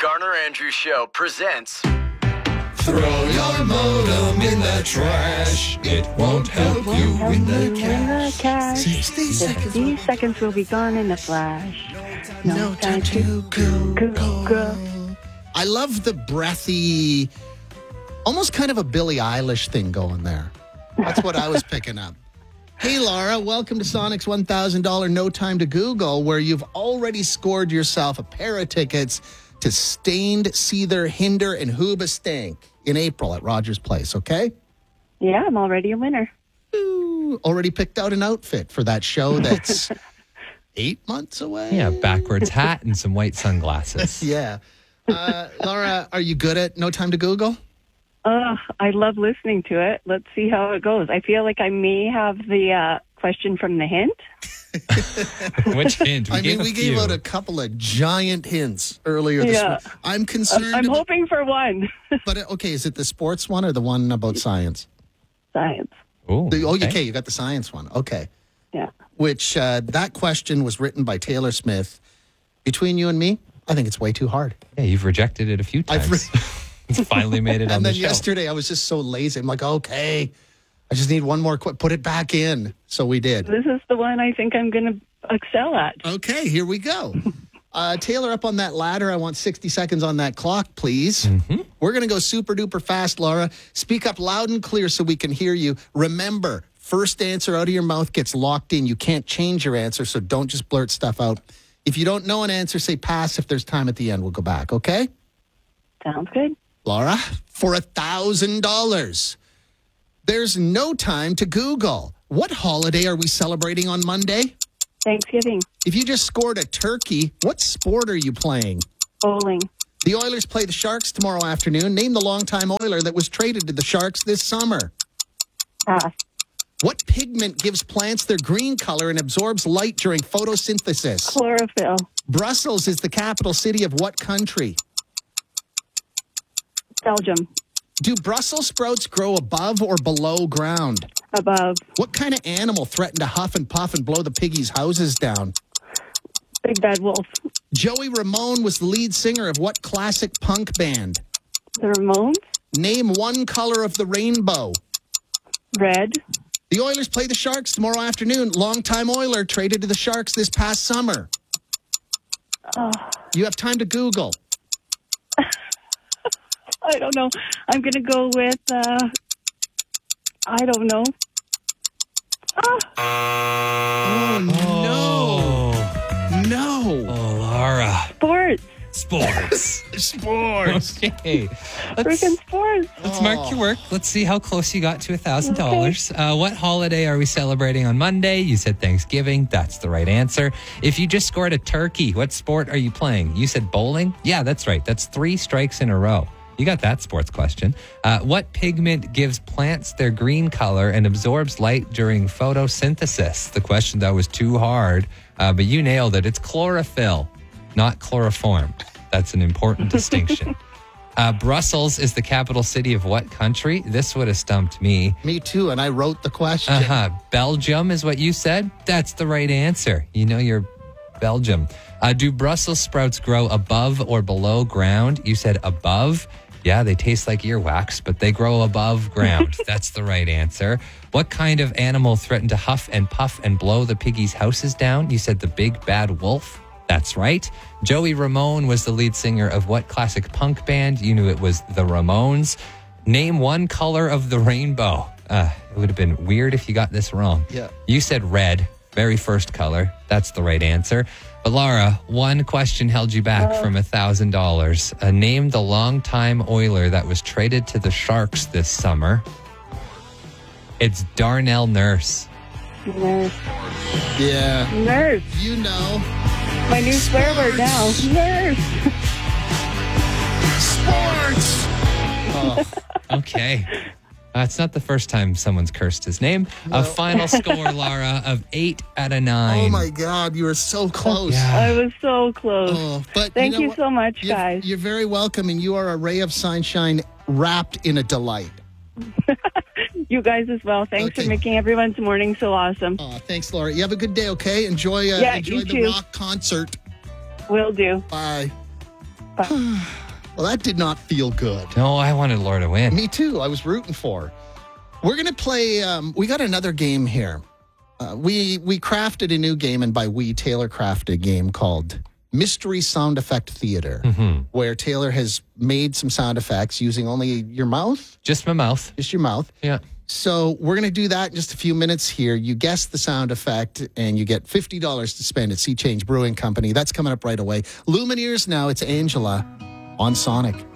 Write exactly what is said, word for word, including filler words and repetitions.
Garner Andrews Show presents... Throw your modem in the trash. It won't help you win the cash. sixty seconds. sixty seconds will be gone in a flash. No, no time to Google. Google. I love the breathy, almost kind of a Billie Eilish thing going there. That's what I was picking up. Hey, Laura, welcome to Sonic's one thousand dollars No Time to Google, where you've already scored yourself a pair of tickets to Stained, Seether, Hinder, and Hoobastank in April at Rogers Place, okay? Yeah, I'm already a winner. Ooh, already picked out an outfit for that show that's eight months away? Yeah, backwards hat and some white sunglasses. Yeah. Uh, Laura, are you good at No Time to Google? Oh, I love listening to it. Let's see how it goes. I feel like I may have the uh, question from the hint. Which hint? We I gave mean, a we few. gave out a couple of giant hints earlier this Yeah. morning. I'm concerned. I'm about- hoping for one. But, uh, okay, is it the sports one or the one about science? Science. Ooh, The- oh, okay. okay, you got the science one. Okay. Yeah. Which, uh, that question was written by Taylor Smith. Between you and me, I think it's way too hard. Yeah, you've rejected it a few I've times. re- It's finally made it on And the then show. yesterday, I was just so lazy. I'm like, okay, I just need one more. Qu- put it back in. So we did. This is the one I think I'm going to excel at. Okay, here we go. Uh, Taylor, up on that ladder. I want sixty seconds on that clock, please. Mm-hmm. We're going to go super duper fast, Laura. Speak up loud and clear so we can hear you. Remember, first answer out of your mouth gets locked in. You can't change your answer, so don't just blurt stuff out. If you don't know an answer, say pass. If there's time at the end, we'll go back, okay? Sounds good. Laura, for a thousand dollars. There's no time to Google. What holiday are we celebrating on Monday? Thanksgiving. If you just scored a turkey, what sport are you playing? Bowling. The Oilers play the Sharks tomorrow afternoon. Name the longtime Oiler that was traded to the Sharks this summer. Pass. What pigment gives plants their green color and absorbs light during photosynthesis? Chlorophyll. Brussels is the capital city of what country? Belgium. Do Brussels sprouts grow above or below ground? Above. What kind of animal threatened to huff and puff and blow the piggies' houses down? Big Bad Wolf. Joey Ramone was the lead singer of what classic punk band? The Ramones. Name one color of the rainbow. Red. The Oilers play the Sharks tomorrow afternoon. Longtime Oiler traded to the Sharks this past summer. Oh, You have time to Google. I don't know. I'm going to go with, uh, I don't know. Ah, Oh, no. No. Oh, Laura. sports. Sports. Sports. Okay. Let's, Freaking sports. let's mark your work. Let's see how close you got to one thousand dollars. Uh, what holiday are we celebrating on Monday? You said Thanksgiving. That's the right answer. If you just scored a turkey, what sport are you playing? You said bowling? Yeah, that's right. That's three strikes in a row. You got that sports question. Uh, what pigment gives plants their green color and absorbs light during photosynthesis? The question that was too hard, uh, but you nailed it. It's chlorophyll, not chloroform. That's an important distinction. Uh, Brussels is the capital city of what country? This would have stumped me. Me too, and I wrote the question. Uh-huh. Belgium is what you said? That's the right answer. You know you're Belgium. Uh, do Brussels sprouts grow above or below ground? You said above. Yeah, they taste like earwax, but they grow above ground. That's the right answer. What kind of animal threatened to huff and puff and blow the piggies' houses down? You said the big bad wolf. That's right. Joey Ramone was the lead singer of what classic punk band? You knew it was the Ramones. Name one color of the rainbow. Uh, it would have been weird if you got this wrong. Yeah. You said red, very first color. That's the right answer. But Laura, one question held you back from one thousand dollars. Uh, name the longtime Oiler that was traded to the Sharks this summer. It's Darnell Nurse. Nurse. Yeah. Nurse. You know. My new swear word now. Nurse. Sports. Oh, Okay. Uh, it's not the first time someone's cursed his name. A final score, Laura, of eight out of nine. oh my God, you were so close. Yeah. I was so close. Oh, but Thank know you what? so much, You're- guys. You're very welcome, and you are a ray of sunshine wrapped in a delight. You guys as well. Thanks Okay. for making everyone's morning so awesome. Oh, thanks, Laura. You have a good day, okay? Enjoy, uh, Yeah, enjoy you the too. rock concert. Will do. Bye. But Well, that did not feel good. No, I wanted Laura to win. Me too. I was rooting for her. We're going to play, um, we got another game here. Uh, we we crafted a new game, and by we, Taylor crafted a game called Mystery Sound Effect Theater, Mm-hmm. where Taylor has made some sound effects using only your mouth, Just my mouth. just your mouth. Yeah. So we're going to do that in just a few minutes here. You guess the sound effect, and you get fifty dollars to spend at Sea Change Brewing Company. That's coming up right away. Lumineers now. It's Angela on Sonic.